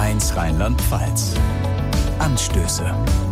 SWR1 Rheinland-Pfalz. Anstöße.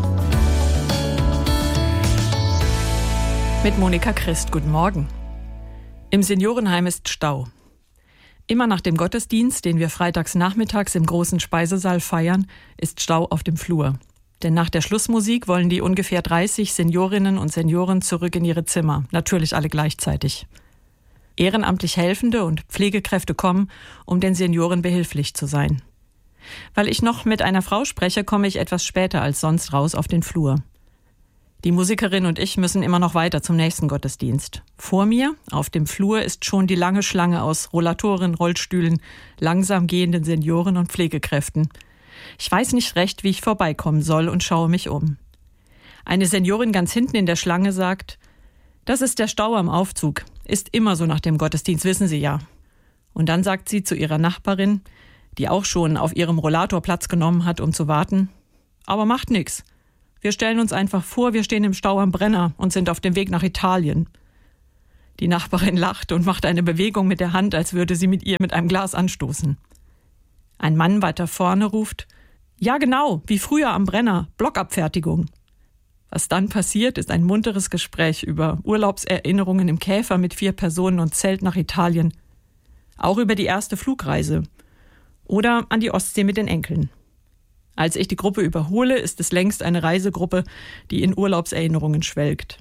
Mit Monika Christ, guten Morgen. Im Seniorenheim ist Stau. Immer nach dem Gottesdienst, den wir freitags nachmittags im großen Speisesaal feiern, ist Stau auf dem Flur. Denn nach der Schlussmusik wollen die ungefähr 30 Seniorinnen und Senioren zurück in ihre Zimmer, natürlich alle gleichzeitig. Ehrenamtlich Helfende und Pflegekräfte kommen, um den Senioren behilflich zu sein. Weil ich noch mit einer Frau spreche, komme ich etwas später als sonst raus auf den Flur. Die Musikerin und ich müssen immer noch weiter zum nächsten Gottesdienst. Vor mir, auf dem Flur, ist schon die lange Schlange aus Rollatoren, Rollstühlen, langsam gehenden Senioren und Pflegekräften. Ich weiß nicht recht, wie ich vorbeikommen soll und schaue mich um. Eine Seniorin ganz hinten in der Schlange sagt: Das ist der Stau am Aufzug. Ist immer so nach dem Gottesdienst, wissen Sie ja. Und dann sagt sie zu ihrer Nachbarin, die auch schon auf ihrem Rollator Platz genommen hat, um zu warten: Aber macht nix. Wir stellen uns einfach vor, wir stehen im Stau am Brenner und sind auf dem Weg nach Italien. Die Nachbarin lacht und macht eine Bewegung mit der Hand, als würde sie mit ihr mit einem Glas anstoßen. Ein Mann weiter vorne ruft: Ja genau, wie früher am Brenner, Blockabfertigung. Was dann passiert, ist ein munteres Gespräch über Urlaubserinnerungen im Käfer mit 4 Personen und Zelt nach Italien. Auch über die erste Flugreise. Oder an die Ostsee mit den Enkeln. Als ich die Gruppe überhole, ist es längst eine Reisegruppe, die in Urlaubserinnerungen schwelgt.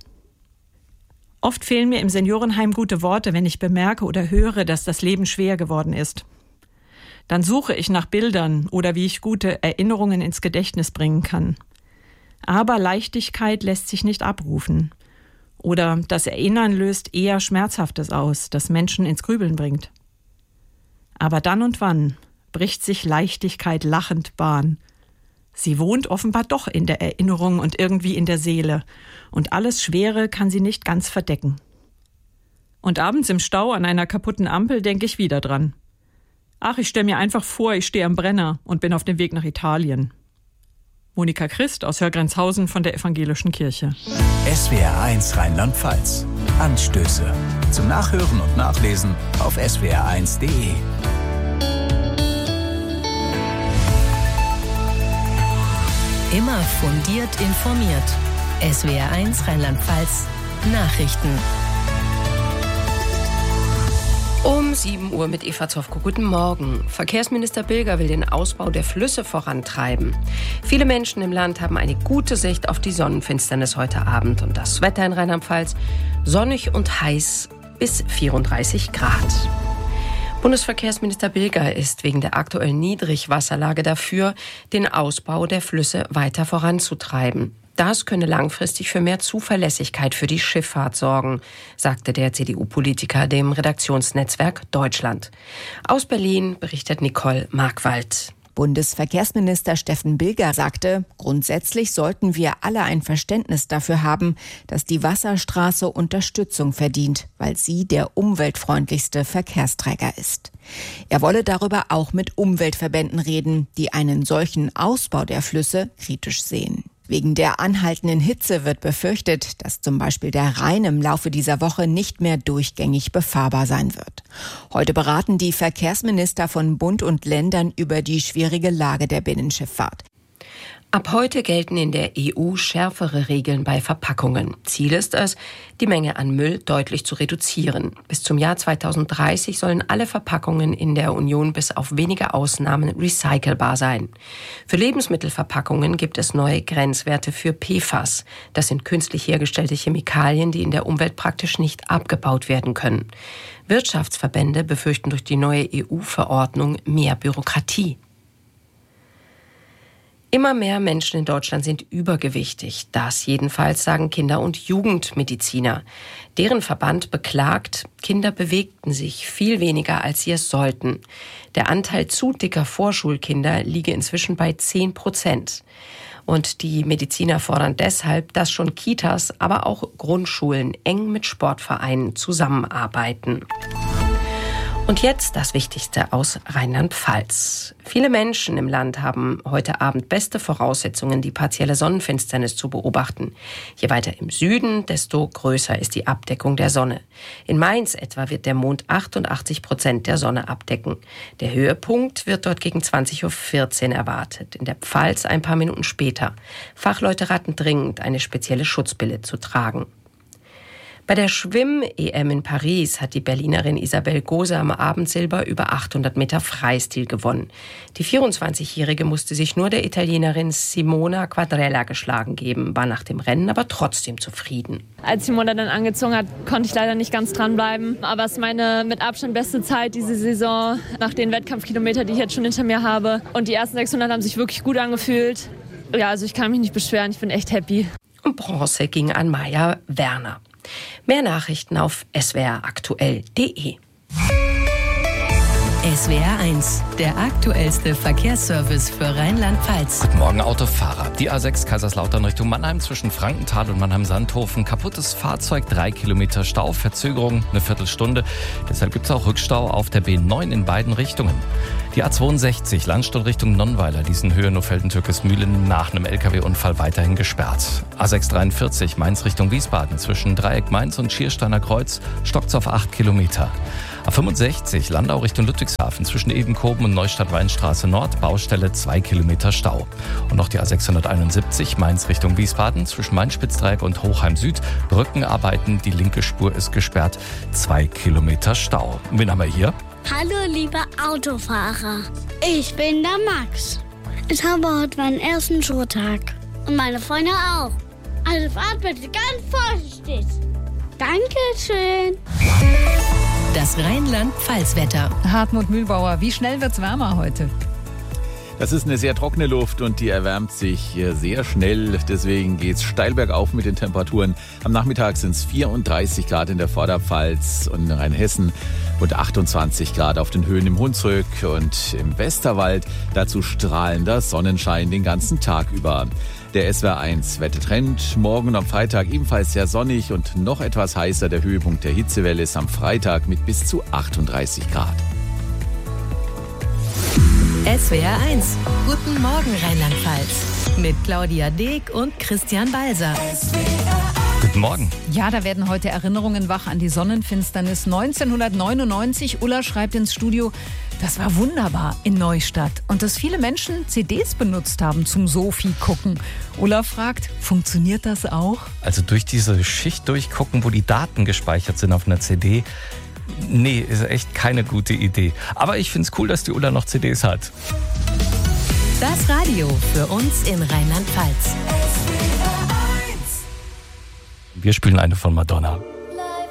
Oft fehlen mir im Seniorenheim gute Worte, wenn ich bemerke oder höre, dass das Leben schwer geworden ist. Dann suche ich nach Bildern oder wie ich gute Erinnerungen ins Gedächtnis bringen kann. Aber Leichtigkeit lässt sich nicht abrufen. Oder das Erinnern löst eher Schmerzhaftes aus, das Menschen ins Grübeln bringt. Aber dann und wann bricht sich Leichtigkeit lachend Bahn. Sie wohnt offenbar doch in der Erinnerung und irgendwie in der Seele. Und alles Schwere kann sie nicht ganz verdecken. Und abends im Stau an einer kaputten Ampel denke ich wieder dran. Ach, ich stelle mir einfach vor, ich stehe am Brenner und bin auf dem Weg nach Italien. Monika Christ aus Hörgrenzhausen von der Evangelischen Kirche. SWR1 Rheinland-Pfalz. Anstöße. Zum Nachhören und Nachlesen auf swr1.de. Immer fundiert informiert. SWR1 Rheinland-Pfalz Nachrichten. Um 7 Uhr mit Eva Zofko. Guten Morgen. Verkehrsminister Bilger will den Ausbau der Flüsse vorantreiben. Viele Menschen im Land haben eine gute Sicht auf die Sonnenfinsternis heute Abend. Und das Wetter in Rheinland-Pfalz: sonnig und heiß bis 34 Grad. Bundesverkehrsminister Bilger ist wegen der aktuellen Niedrigwasserlage dafür, den Ausbau der Flüsse weiter voranzutreiben. Das könne langfristig für mehr Zuverlässigkeit für die Schifffahrt sorgen, sagte der CDU-Politiker dem Redaktionsnetzwerk Deutschland. Aus Berlin berichtet Nicole Markwald. Bundesverkehrsminister Steffen Bilger sagte, grundsätzlich sollten wir alle ein Verständnis dafür haben, dass die Wasserstraße Unterstützung verdient, weil sie der umweltfreundlichste Verkehrsträger ist. Er wolle darüber auch mit Umweltverbänden reden, die einen solchen Ausbau der Flüsse kritisch sehen. Wegen der anhaltenden Hitze wird befürchtet, dass zum Beispiel der Rhein im Laufe dieser Woche nicht mehr durchgängig befahrbar sein wird. Heute beraten die Verkehrsminister von Bund und Ländern über die schwierige Lage der Binnenschifffahrt. Ab heute gelten in der EU schärfere Regeln bei Verpackungen. Ziel ist es, die Menge an Müll deutlich zu reduzieren. Bis zum Jahr 2030 sollen alle Verpackungen in der Union bis auf wenige Ausnahmen recycelbar sein. Für Lebensmittelverpackungen gibt es neue Grenzwerte für PFAS. Das sind künstlich hergestellte Chemikalien, die in der Umwelt praktisch nicht abgebaut werden können. Wirtschaftsverbände befürchten durch die neue EU-Verordnung mehr Bürokratie. Immer mehr Menschen in Deutschland sind übergewichtig. Das jedenfalls sagen Kinder- und Jugendmediziner. Deren Verband beklagt, Kinder bewegten sich viel weniger, als sie es sollten. Der Anteil zu dicker Vorschulkinder liege inzwischen bei 10%. Und die Mediziner fordern deshalb, dass schon Kitas, aber auch Grundschulen eng mit Sportvereinen zusammenarbeiten. Und jetzt das Wichtigste aus Rheinland-Pfalz. Viele Menschen im Land haben heute Abend beste Voraussetzungen, die partielle Sonnenfinsternis zu beobachten. Je weiter im Süden, desto größer ist die Abdeckung der Sonne. In Mainz etwa wird der Mond 88% der Sonne abdecken. Der Höhepunkt wird dort gegen 20.14 Uhr erwartet. In der Pfalz ein paar Minuten später. Fachleute raten dringend, eine spezielle Schutzbrille zu tragen. Bei der Schwimm-EM in Paris hat die Berlinerin Isabel Gose am Abend Silber über 800 Meter Freistil gewonnen. Die 24-Jährige musste sich nur der Italienerin Simona Quadrella geschlagen geben, war nach dem Rennen aber trotzdem zufrieden. Als Simona dann angezogen hat, konnte ich leider nicht ganz dranbleiben. Aber es ist meine mit Abstand beste Zeit diese Saison, nach den Wettkampfkilometern, die ich jetzt schon hinter mir habe. Und die ersten 600 haben sich wirklich gut angefühlt. Ja, also ich kann mich nicht beschweren, ich bin echt happy. Und Bronze ging an Maja Werner. Mehr Nachrichten auf swraktuell.de. SWR 1, der aktuellste Verkehrsservice für Rheinland-Pfalz. Guten Morgen, Autofahrer. Die A6 Kaiserslautern Richtung Mannheim zwischen Frankenthal und Mannheim-Sandhofen. Kaputtes Fahrzeug, 3 Kilometer Stau, Verzögerung eine Viertelstunde. Deshalb gibt es auch Rückstau auf der B9 in beiden Richtungen. Die A62 Landstuhl Richtung Nonnweiler, diesen Höhe Nofelden-Türkesmühlen, nach einem LKW-Unfall weiterhin gesperrt. A643 Mainz Richtung Wiesbaden zwischen Dreieck Mainz und Schiersteiner Kreuz stockt's auf 8 Kilometer. A65 Landau Richtung Ludwigshafen zwischen Ebenkoben und Neustadt-Weinstraße Nord, Baustelle 2 Kilometer Stau. Und noch die A671 Mainz Richtung Wiesbaden zwischen Main-Spitzdreieck und Hochheim Süd, Brückenarbeiten, die linke Spur ist gesperrt, 2 Kilometer Stau. Wen haben wir hier? Hallo, liebe Autofahrer. Ich bin der Max. Ich habe heute meinen ersten Schultag. Und meine Freunde auch. Also fahrt bitte ganz vorsichtig. Dankeschön. Das Rheinland-Pfalz-Wetter. Hartmut Mühlbauer, wie schnell wird's wärmer heute? Das ist eine sehr trockene Luft und die erwärmt sich sehr schnell. Deswegen geht's steil bergauf mit den Temperaturen. Am Nachmittag sind es 34 Grad in der Vorderpfalz und in Rheinhessen und 28 Grad auf den Höhen im Hunsrück und im Westerwald. Dazu strahlender Sonnenschein den ganzen Tag über. Der SWR 1 Wettertrend. Morgen am Freitag ebenfalls sehr sonnig und noch etwas heißer. Der Höhepunkt der Hitzewelle ist am Freitag mit bis zu 38 Grad. SWR 1. Guten Morgen Rheinland-Pfalz. Mit Claudia Deek und Christian Balser. Guten Morgen. Ja, da werden heute Erinnerungen wach an die Sonnenfinsternis 1999. Ulla schreibt ins Studio, das war wunderbar in Neustadt. Und dass viele Menschen CDs benutzt haben zum Sophie-Gucken. Ulla fragt, funktioniert das auch? Also durch diese Schicht durchgucken, wo die Daten gespeichert sind auf einer CD, nee, ist echt keine gute Idee. Aber ich finde es cool, dass die Ulla noch CDs hat. Das Radio für uns in Rheinland-Pfalz. Wir spielen eine von Madonna.